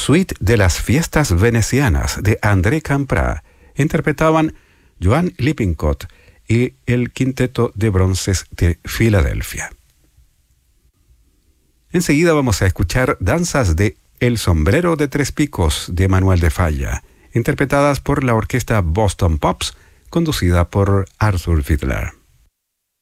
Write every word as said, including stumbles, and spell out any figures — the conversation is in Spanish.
Suite de las Fiestas Venecianas de André Campra. Interpretaban Joan Lippincott y el Quinteto de Bronces de Filadelfia. Enseguida vamos a escuchar danzas de El Sombrero de Tres Picos de Manuel de Falla, interpretadas por la orquesta Boston Pops, conducida por Arthur Fiedler.